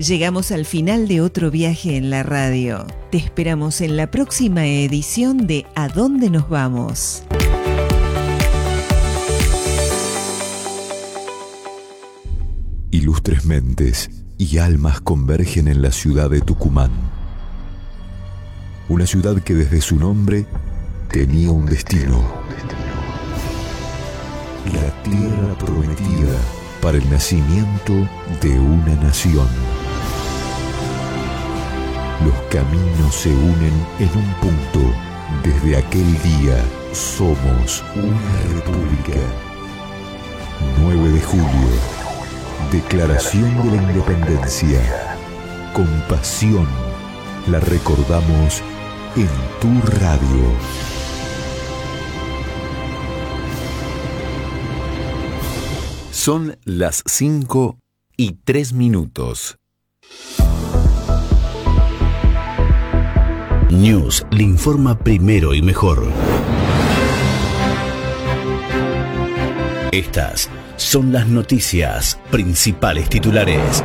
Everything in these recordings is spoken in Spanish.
Llegamos al final de otro viaje en la radio. Te esperamos en la próxima edición de ¿A dónde nos vamos? Ilustres mentes y almas convergen en la ciudad de Tucumán. Una ciudad que desde su nombre tenía un destino. La tierra prometida para el nacimiento de una nación. Los caminos se unen en un punto. Desde aquel día somos una república. 9 de julio. Declaración de la Independencia. Con pasión la recordamos en tu radio. Son las 5:03. News le informa primero y mejor. Estas son las noticias, principales titulares.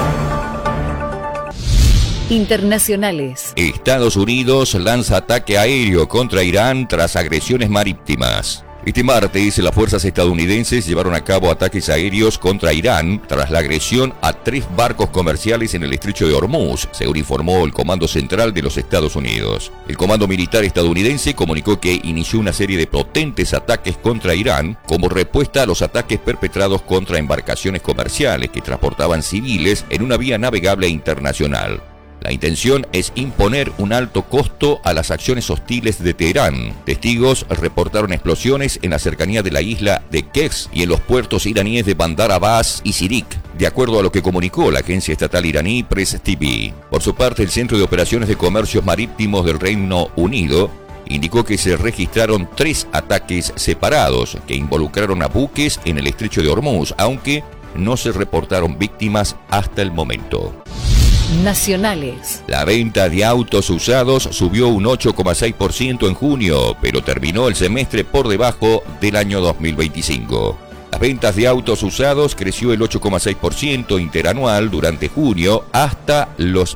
Internacionales. Estados Unidos lanza ataque aéreo contra Irán tras agresiones marítimas. Este martes, las fuerzas estadounidenses llevaron a cabo ataques aéreos contra Irán tras la agresión a 3 barcos comerciales en el estrecho de Hormuz, según informó el Comando Central de los Estados Unidos. El Comando Militar estadounidense comunicó que inició una serie de potentes ataques contra Irán como respuesta a los ataques perpetrados contra embarcaciones comerciales que transportaban civiles en una vía navegable internacional. La intención es imponer un alto costo a las acciones hostiles de Teherán. Testigos reportaron explosiones en la cercanía de la isla de Kez y en los puertos iraníes de Bandar Abbas y Sirik, de acuerdo a lo que comunicó la agencia estatal iraní Press TV. Por su parte, el Centro de Operaciones de Comercios Marítimos del Reino Unido indicó que se registraron 3 ataques separados que involucraron a buques en el estrecho de Hormuz, aunque no se reportaron víctimas hasta el momento. Nacionales. La venta de autos usados subió un 8,6% en junio, pero terminó el semestre por debajo del año 2025. Las ventas de autos usados creció el 8,6% interanual durante junio hasta los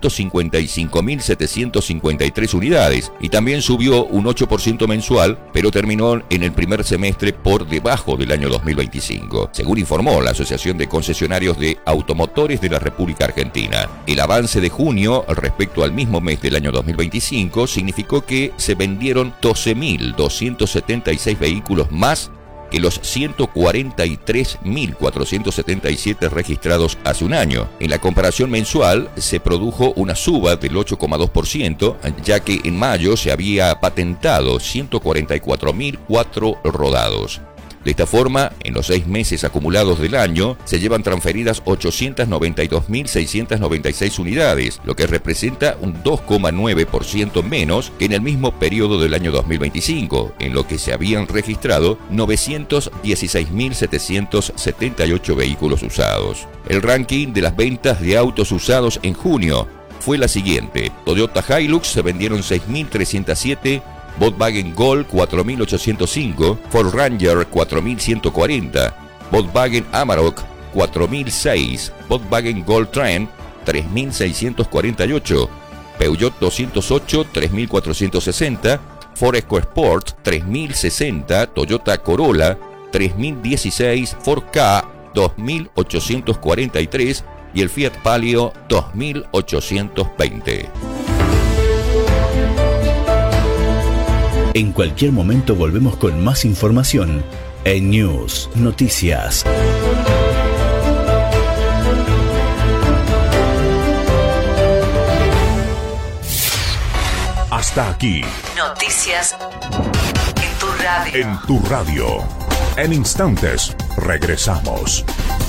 155.753 unidades y también subió un 8% mensual, pero terminó en el primer semestre por debajo del año 2025, según informó la Asociación de Concesionarios de Automotores de la República Argentina. El avance de junio respecto al mismo mes del año 2025 significó que se vendieron 12.276 vehículos más que los 143.477 registrados hace un año. En la comparación mensual se produjo una suba del 8,2%, ya que en mayo se había patentado 144.004 rodados. De esta forma, en los 6 meses acumulados del año, se llevan transferidas 892.696 unidades, lo que representa un 2,9% menos que en el mismo periodo del año 2025, en lo que se habían registrado 916.778 vehículos usados. El ranking de las ventas de autos usados en junio fue la siguiente: Toyota Hilux se vendieron 6.307, Volkswagen Gol 4.805, Ford Ranger 4.140, Volkswagen Amarok 4.006, Volkswagen Gol Trend 3.648, Peugeot 208 3.460, Ford EcoSport 3.060, Toyota Corolla 3.016, Ford Ka 2.843 y el Fiat Palio 2.820. En cualquier momento volvemos con más información en News Noticias. Hasta aquí. Noticias en tu radio. En tu radio. En instantes regresamos.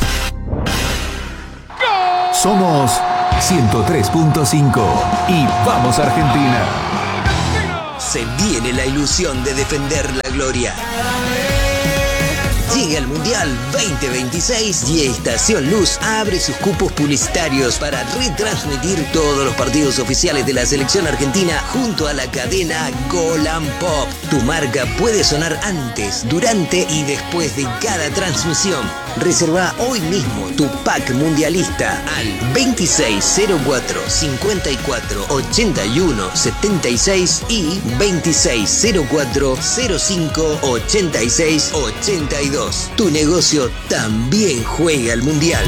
Somos 103.5 y vamos Argentina. Se viene la ilusión de defender la gloria. Llega el Mundial 2026 y Estación Luz abre sus cupos publicitarios para retransmitir todos los partidos oficiales de la selección argentina junto a la cadena Golan Pop. Tu marca puede sonar antes, durante y después de cada transmisión. Reserva hoy mismo tu pack mundialista al 2604 54 81 76 y 2604 05 86 82. Tu negocio también juega al mundial.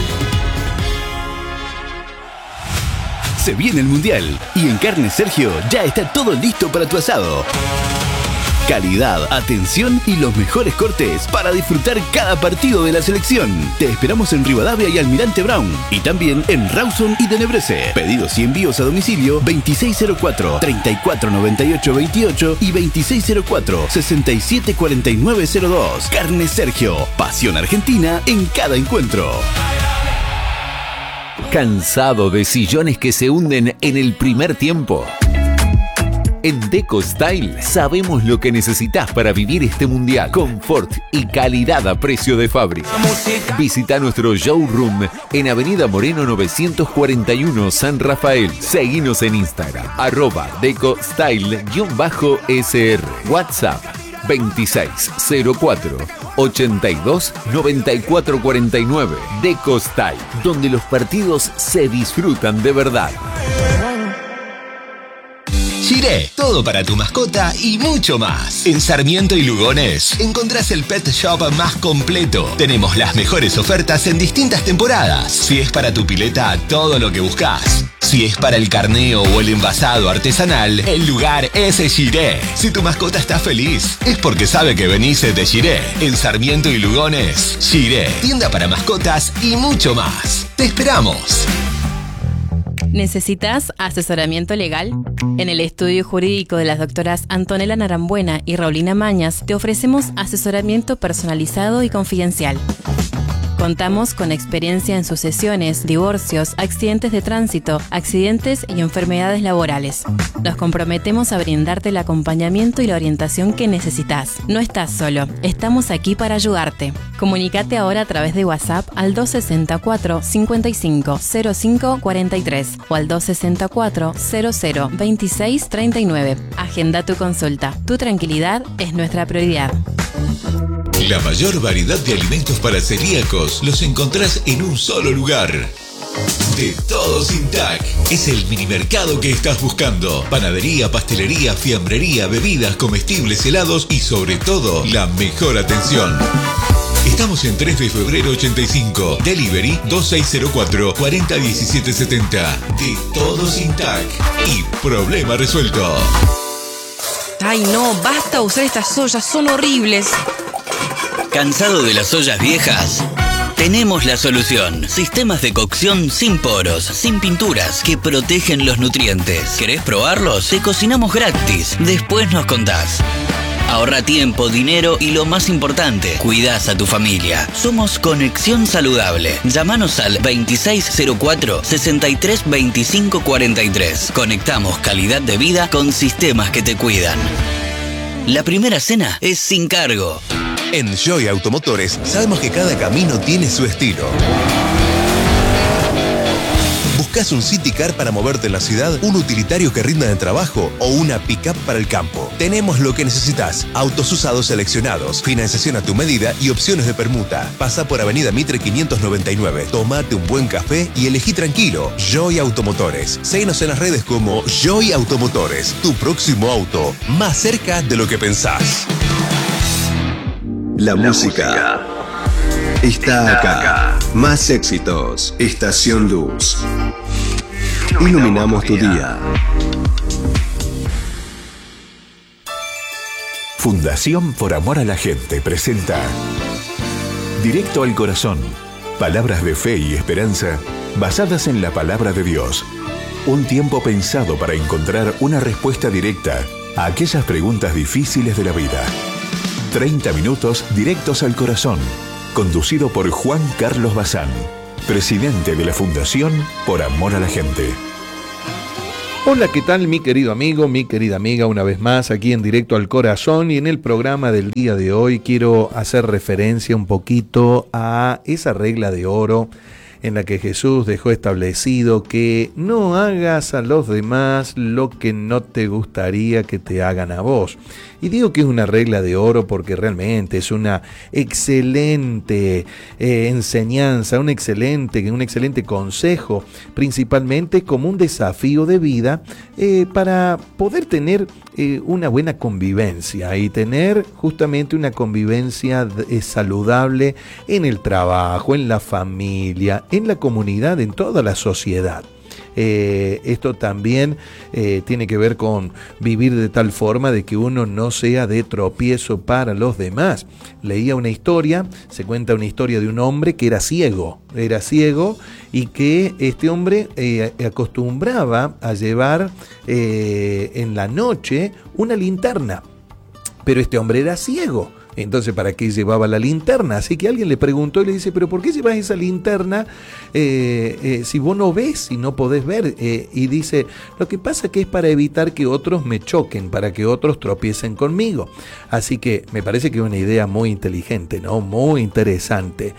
Se viene el mundial y en Carnes Sergio ya está todo listo para tu asado. Calidad, atención y los mejores cortes para disfrutar cada partido de la selección. Te esperamos en Rivadavia y Almirante Brown y también en Rawson y Tenebrese. Pedidos y envíos a domicilio 2604 3498 28 y 2604 674902. Carnes Sergio, pasión argentina en cada encuentro. ¿Cansado de sillones que se hunden en el primer tiempo? En Deco Style sabemos lo que necesitas para vivir este mundial. Confort y calidad a precio de fábrica. Visita nuestro showroom en Avenida Moreno 941 San Rafael. Seguinos en Instagram @DecoStyle_SR. WhatsApp 2604 82 94 49. Deco Style, donde los partidos se disfrutan de verdad. Giré, todo para tu mascota y mucho más. En Sarmiento y Lugones encontrás el pet shop más completo. Tenemos las mejores ofertas en distintas temporadas. Si es para tu pileta, todo lo que buscas. Si es para el carneo o el envasado artesanal, el lugar es Giré. Si tu mascota está feliz, es porque sabe que venís de Giré. En Sarmiento y Lugones, Giré, tienda para mascotas y mucho más. ¡Te esperamos! ¿Necesitas asesoramiento legal? En el estudio jurídico de las doctoras Antonella Narambuena y Raulina Mañas te ofrecemos asesoramiento personalizado y confidencial. Contamos con experiencia en sucesiones, divorcios, accidentes de tránsito, accidentes y enfermedades laborales. Nos comprometemos a brindarte el acompañamiento y la orientación que necesitas. No estás solo, estamos aquí para ayudarte. Comunícate ahora a través de WhatsApp al 264 55 05 43 o al 264 00 26 39. Agenda tu consulta. Tu tranquilidad es nuestra prioridad. La mayor variedad de alimentos para celíacos los encontrás en un solo lugar. De Todo Sin Tac. Es el minimercado que estás buscando. Panadería, pastelería, fiambrería, bebidas, comestibles, helados y sobre todo, la mejor atención. Estamos en 3 de febrero 85. Delivery 2604 401770. De Todo Sin Tac. Y problema resuelto. Ay no, basta usar estas ollas, son horribles. ¿Cansado de las ollas viejas? Tenemos la solución. Sistemas de cocción sin poros, sin pinturas, que protegen los nutrientes. ¿Querés probarlos? Te cocinamos gratis. Después nos contás. Ahorra tiempo, dinero y lo más importante, cuidás a tu familia. Somos Conexión Saludable. Llámanos al 2604 63 25 43. Conectamos calidad de vida con sistemas que te cuidan. La primera cena es sin cargo. En Joy Automotores sabemos que cada camino tiene su estilo. ¿Buscas un City Car para moverte en la ciudad, un utilitario que rinda en trabajo o una pick-up para el campo? Tenemos lo que necesitas. Autos usados seleccionados, financiación a tu medida y opciones de permuta. Pasa por Avenida Mitre 599. Tómate un buen café y elegí tranquilo. Joy Automotores. Síguenos en las redes como Joy Automotores. Tu próximo auto, más cerca de lo que pensás. La música está acá. Más éxitos. Estación Luz. Iluminamos tu día. Fundación Por Amor a la Gente presenta Directo al Corazón. Palabras de fe y esperanza basadas en la palabra de Dios. Un tiempo pensado para encontrar una respuesta directa a aquellas preguntas difíciles de la vida. 30 minutos directos al corazón. Conducido por Juan Carlos Bazán, presidente de la Fundación Por Amor a la Gente. Hola, ¿qué tal mi querido amigo, mi querida amiga? Una vez más aquí en Directo al Corazón, y en el programa del día de hoy quiero hacer referencia un poquito a esa regla de oro en la que Jesús dejó establecido que no hagas a los demás lo que no te gustaría que te hagan a vos. Y digo que es una regla de oro porque realmente es una excelente enseñanza, un excelente consejo, principalmente como un desafío de vida para poder tener una buena convivencia y tener justamente una convivencia saludable en el trabajo, en la familia, en la comunidad, en toda la sociedad. Esto también tiene que ver con vivir de tal forma de que uno no sea de tropiezo para los demás. Leía una historia, se cuenta una historia de un hombre que era ciego y que este hombre acostumbraba a llevar en la noche una linterna, pero este hombre era ciego. Entonces, ¿para qué llevaba la linterna? Así que alguien le preguntó y le dice, ¿pero por qué llevas esa linterna si vos no ves, si no podés ver? Y dice, lo que pasa que es para evitar que otros me choquen, para que otros tropiecen conmigo. Así que me parece que es una idea muy inteligente, ¿no? Muy interesante.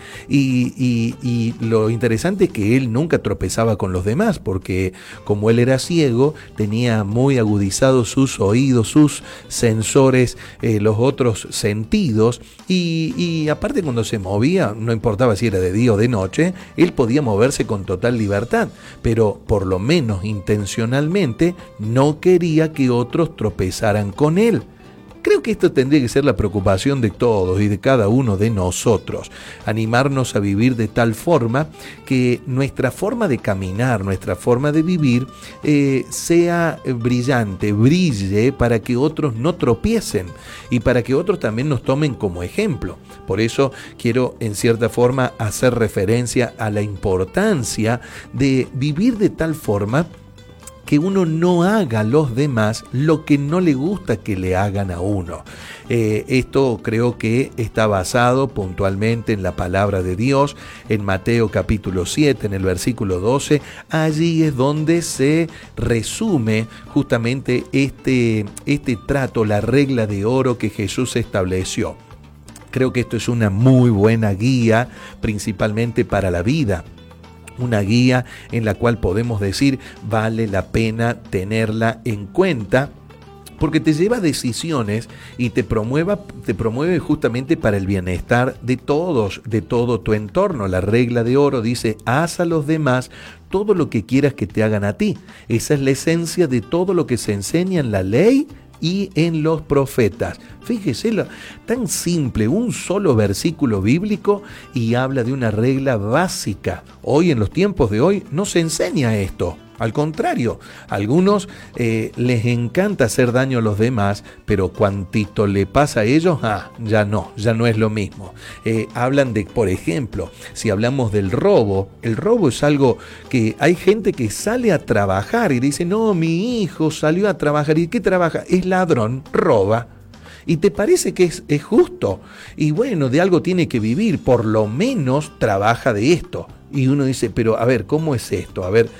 Y lo interesante es que él nunca tropezaba con los demás, porque como él era ciego, tenía muy agudizados sus oídos, sus sensores, los otros sentidos. Y aparte cuando se movía, no importaba si era de día o de noche, él podía moverse con total libertad, pero por lo menos intencionalmente no quería que otros tropezaran con él. Creo que esto tendría que ser la preocupación de todos y de cada uno de nosotros, animarnos a vivir de tal forma que nuestra forma de caminar, nuestra forma de vivir sea brillante, brille para que otros no tropiecen y para que otros también nos tomen como ejemplo. Por eso quiero en cierta forma hacer referencia a la importancia de vivir de tal forma que uno no haga a los demás lo que no le gusta que le hagan a uno. Esto creo que está basado puntualmente en la palabra de Dios, en Mateo capítulo 7, en el versículo 12. Allí es donde se resume justamente este trato, la regla de oro que Jesús estableció. Creo que esto es una muy buena guía, principalmente para la vida. Una guía en la cual podemos decir vale la pena tenerla en cuenta porque te lleva a decisiones y te promueve justamente para el bienestar de todos, de todo tu entorno. La regla de oro dice, haz a los demás todo lo que quieras que te hagan a ti. Esa es la esencia de todo lo que se enseña en la ley y en los profetas. Fíjese, tan simple, un solo versículo bíblico y habla de una regla básica. Hoy, en los tiempos de hoy, no se enseña esto. Al contrario, a algunos les encanta hacer daño a los demás, pero cuantito le pasa a ellos, ya no es lo mismo. Hablan de, por ejemplo, si hablamos del robo, el robo es algo que hay gente que sale a trabajar y dice, no, mi hijo salió a trabajar. ¿Y qué trabaja? Es ladrón, roba. ¿Y te parece que es justo? Y bueno, de algo tiene que vivir, por lo menos trabaja de esto. Y uno dice, pero a ver, ¿cómo es esto? A ver,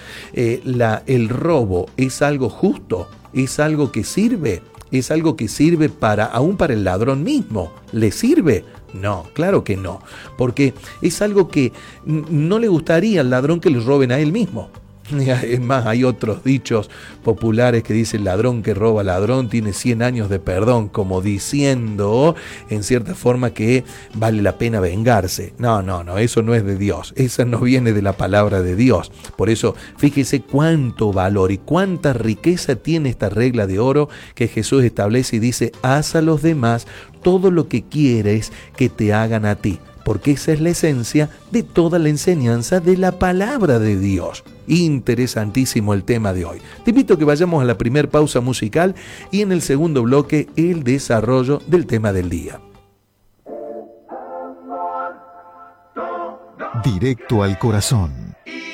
el robo es algo justo, es algo que sirve, es algo que sirve aún para el ladrón mismo. ¿Le sirve? No, claro que no, porque es algo que no le gustaría al ladrón que le roben a él mismo. Es más, hay otros dichos populares que dicen ladrón que roba ladrón tiene 100 años de perdón, como diciendo en cierta forma que vale la pena vengarse. No, eso no es de Dios, eso no viene de la palabra de Dios. Por eso, fíjese cuánto valor y cuánta riqueza tiene esta regla de oro que Jesús establece y dice, haz a los demás todo lo que quieres que te hagan a ti. Porque esa es la esencia de toda la enseñanza de la palabra de Dios. Interesantísimo el tema de hoy. Te invito a que vayamos a la primera pausa musical y en el segundo bloque el desarrollo del tema del día. Directo al corazón.